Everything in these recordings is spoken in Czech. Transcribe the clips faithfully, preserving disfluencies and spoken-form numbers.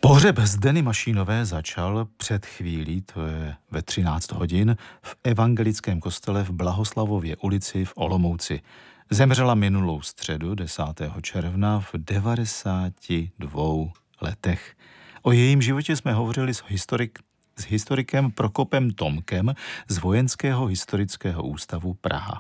Pohřeb Zdeny Mašínové začal před chvílí, to je ve třináct hodin, v evangelickém kostele v Blahoslavově ulici v Olomouci. Zemřela minulou středu desátého června v devadesáti dvou letech. O jejím životě jsme hovořili s, historik, s historikem Prokopem Tomkem z Vojenského historického ústavu Praha.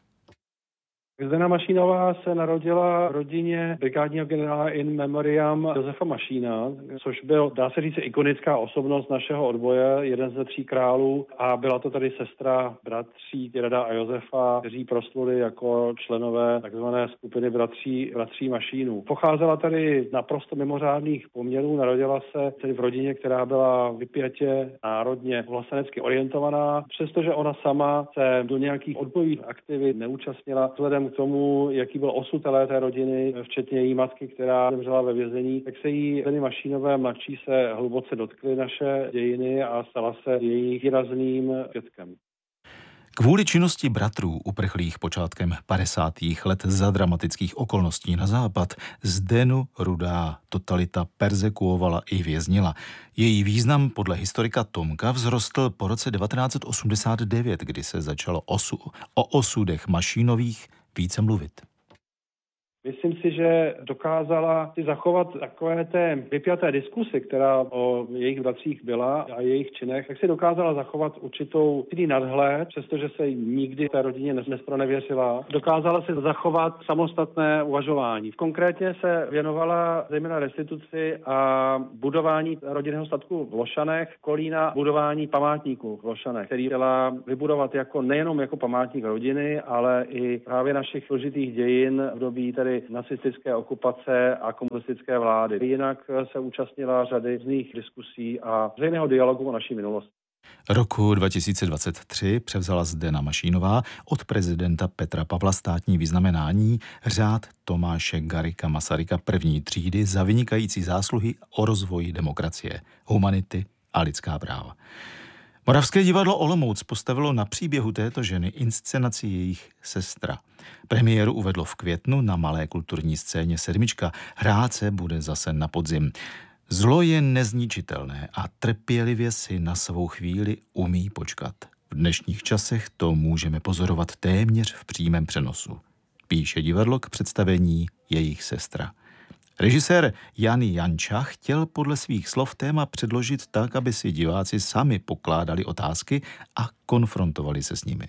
Zdena Mašínová se narodila v rodině brigádního generála in memoriam Josefa Mašína, což byl, dá se říct, ikonická osobnost našeho odboje, jeden ze tří králů, a byla to tady sestra bratří Děrada a Josefa, kteří prosluli jako členové takzvané skupiny bratří, bratří Mašínů. Pocházela tady naprosto mimořádných poměrů, narodila se tedy v rodině, která byla vypjatě národně vlastenecky orientovaná, přestože ona sama se do nějakých odbojových aktivit neúčastnila, vzhledem k tomu, jaký byl osud celé té rodiny, včetně její matky, která zemřela ve vězení, tak se jí Zdeny Mašínové mladší se hluboce dotkly naše dějiny a stala se jejich výrazným svědkem. Kvůli činnosti bratrů uprchlých počátkem padesátých let za dramatických okolností na západ Zdenu rudá totalita perzekuovala i věznila. Její význam podle historika Tomka vzrostl po roce devatenáct osmdesát devět, kdy se začalo osu, o osudech Mašínových více mluvit. Myslím si, že dokázala si zachovat takové té vypjaté diskusy, která o jejich bratřích byla a jejich činech, tak si dokázala zachovat určitou nadhled, přestože se nikdy té rodině nespronevěřila. Dokázala si zachovat samostatné uvažování. Konkrétně se věnovala zejména restituci a budování rodinného statku v Lošanech, Kolína budování památníku v Lošanech, který chtěla vybudovat jako nejenom jako památník rodiny, ale i právě našich složitých dějin v době tedy nacistické okupace a komunistické vlády. Jinak se účastnila řady různých diskusí a veřejného dialogu o naší minulosti. Roku dva tisíce dvacet tři převzala Zdena Mašínová od prezidenta Petra Pavla státní vyznamenání Řád Tomáše Garrigua Masaryka první třídy za vynikající zásluhy o rozvoji demokracie, humanity a lidská práva. Moravské divadlo Olomouc postavilo na příběhu této ženy inscenaci jejich sestra. Premiéru uvedlo v květnu na malé kulturní scéně Sedmička. Hrát se bude zase na podzim. Zlo je nezničitelné a trpělivě si na svou chvíli umí počkat. V dnešních časech to můžeme pozorovat téměř v přímém přenosu. Píše divadlo k představení jejich sestra. Režisér Jan Janča chtěl podle svých slov téma předložit tak, aby si diváci sami pokládali otázky a konfrontovali se s nimi.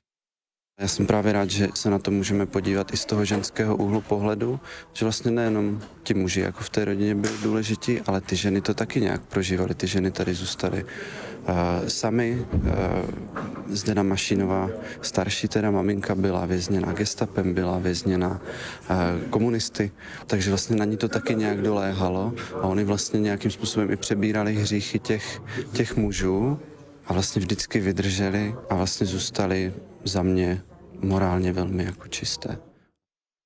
Já jsem právě rád, že se na to můžeme podívat i z toho ženského úhlu pohledu, že vlastně nejenom ti muži jako v té rodině byli důležití, ale ty ženy to taky nějak prožívaly, ty ženy tady zůstaly uh, sami. Uh, Zdena Mašínová, starší teda maminka, byla vězněna gestapem, byla vězněna uh, komunisty, takže vlastně na ní to taky nějak doléhalo a oni vlastně nějakým způsobem i přebírali hříchy těch, těch mužů a vlastně vždycky vydrželi a vlastně zůstali za mě morálně velmi jako čisté.